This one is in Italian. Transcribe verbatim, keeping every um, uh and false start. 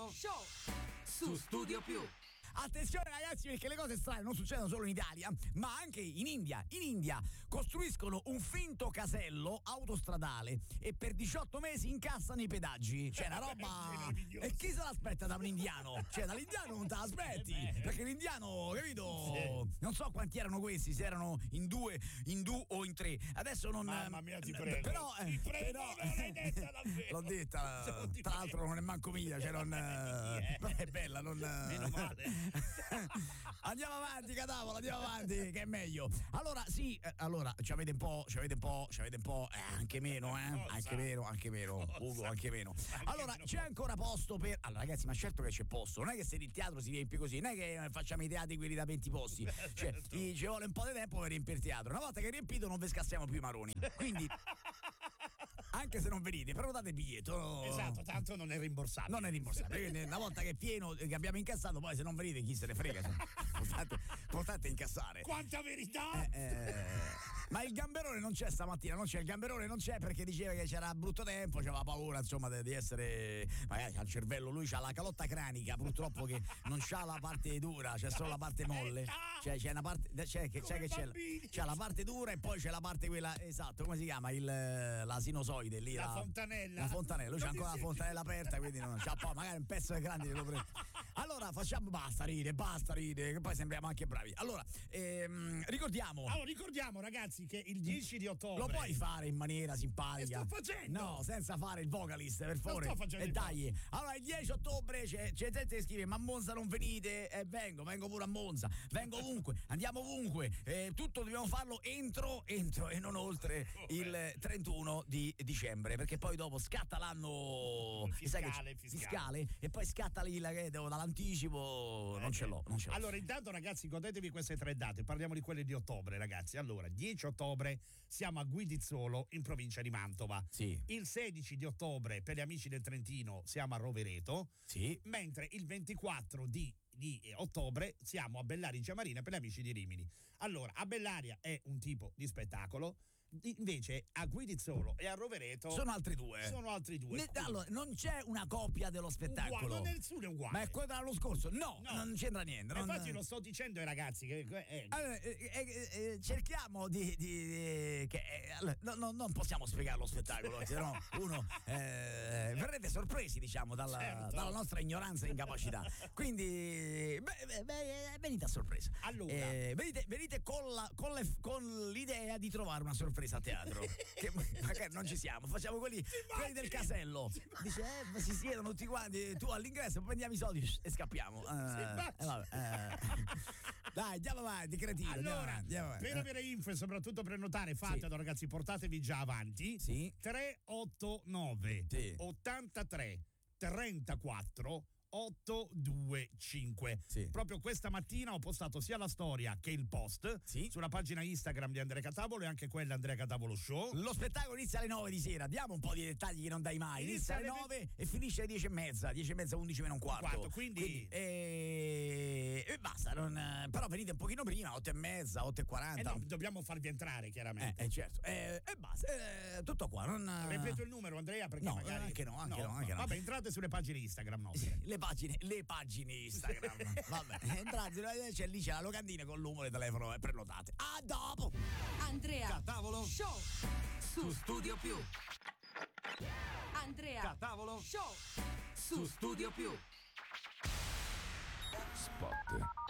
Show su Studio Più. Attenzione ragazzi, perché le cose strane non succedono solo in Italia, ma anche in India. In India costruiscono un finto casello autostradale e per diciotto mesi incassano i pedaggi. Cioè una roba. E chi se l'aspetta da un indiano? Cioè dall'indiano non te l'aspetti, perché l'indiano, capito? Non so quanti erano questi, se erano in due, in due o in tre. Adesso non. Mamma mia, ti prego. Però, ti prego, però, non l'hai detta davvero. L'ho detta, tra l'altro non è manco mia, cioè non. Non è bella, non. Meno male. Andiamo avanti, Catavolo, andiamo avanti, che è meglio. Allora, sì, eh, allora ci avete un po', ci avete un po', ci avete un po', eh, anche meno, eh? Anche meno, anche meno, Ugo, anche meno. Allora, c'è ancora posto per. Allora, ragazzi, ma certo che c'è posto. Non è che se il teatro si riempie così, non è che facciamo i teatri quelli da venti posti. Cioè, ci vuole un po' di tempo per riempire il teatro. Una volta che è riempito non vi scassiamo più i maroni. Quindi. Anche se non venite, prenotate il biglietto. Esatto, tanto non è rimborsabile. Non è rimborsabile. Quindi una volta che è pieno, che abbiamo incassato, poi se non venite chi se ne frega. Portate, portate a incassare. Quanta verità! Eh, eh, ma il gamberone non c'è stamattina, non c'è il gamberone, non c'è perché diceva che c'era brutto tempo, c'aveva paura insomma di essere. Magari c'ha il cervello, lui c'ha la calotta cranica, purtroppo che non c'ha la parte dura, c'è solo la parte molle. Cioè c'è una parte. C'è che c'è, che c'è, c'è la parte dura e poi c'è la parte quella. Esatto, come si chiama? Il, la sinusoide lì. La, la fontanella. La fontanella, lui c'ha ancora la fontanella aperta, quindi non c'ha poi magari un pezzo di grande lo prende. Allora facciamo basta ride, basta ride, che poi sembriamo anche bravi. Allora, ehm, ricordiamo. Allora, ricordiamo ragazzi che il dieci di ottobre. Lo puoi fare in maniera simpatica. E sto facendo. No, senza fare il vocalist, per favore. Lo sto facendo. E dai. Allora, il dieci ottobre c'è, c'è gente che scrive: ma a Monza non venite? E eh, vengo, vengo pure a Monza. Vengo ovunque, andiamo ovunque. Eh, tutto dobbiamo farlo entro, entro e non oltre il trentuno di dicembre. Perché poi dopo scatta l'anno fiscale, fiscale, fiscale. E poi scatta lì la che devo dall'anticipo. Eh, non ce l'ho, non ce l'ho. Allora, intanto, ragazzi, godetevi queste tre date. Parliamo di quelle di ottobre, ragazzi. Allora, dieci ottobre siamo a Guidizzolo, in provincia di Mantova. Sì. Il sedici di ottobre, per gli amici del Trentino, siamo a Rovereto. Sì. Mentre il ventiquattro di di ottobre siamo a Bellaria in Ciamarina per gli amici di Rimini. Allora, a Bellaria è un tipo di spettacolo, invece a Guidizzolo e a Rovereto sono altri due. Sono altri due. Ne, allora, non c'è una copia dello spettacolo. Uguale, non è nessuno è uguale. Ma è quello dell'anno scorso? No, no, non c'entra niente. Non... Infatti lo sto dicendo ai ragazzi che eh, allora, eh, eh, eh, cerchiamo di, di, di che eh, allora, no, no, non possiamo spiegare lo spettacolo, se no uno eh, verrete sorpresi, diciamo, dalla, certo. dalla nostra ignoranza e incapacità. Quindi beh, beh, venite a sorpresa. Allora, eh, venite, venite con, la, con, le, con l'idea di trovare una sorpresa a teatro. Che magari non ci siamo, facciamo quelli, quelli del casello. Dice, eh, si siedono tutti quanti, tu all'ingresso, prendiamo i soldi e scappiamo. Uh, eh, vabbè, eh. Dai, andiamo avanti, cretino. Allora, andiamo avanti, andiamo avanti. per avere info e soprattutto prenotare, fatelo, sì. Ragazzi, portatevi già avanti. Sì. tre otto nove sì. ottantatré trentaquattro ottocentoventicinque. Sì. Proprio questa mattina ho postato sia la storia che il post, sì, sulla pagina Instagram di Andrea Catavolo e anche quella Andrea Catavolo Show. Lo spettacolo inizia alle nove di sera, diamo un po' di dettagli che non dai mai. Inizia, inizia alle nove venti... e finisce alle dieci e mezza, dieci e mezza, undici meno un quarto. quarto quindi, quindi e... e basta, non... però venite un pochino prima, otto e mezza, otto e quaranta. Eh no, dobbiamo farvi entrare chiaramente. Eh, eh certo, e eh, basta, eh, tutto qua. Non... Ripeto il numero, Andrea, perché no, magari anche no, anche no, no, anche no. no. Vabbè, entrate sulle pagine Instagram nostre. Le pagine, le pagine Instagram. Vabbè, entrate, c'è lì c'è la locandina con il numero di telefono e prenotate. A dopo. Andrea Catavolo Show su Studio Più. Andrea Catavolo Show su Studio Più. Spot.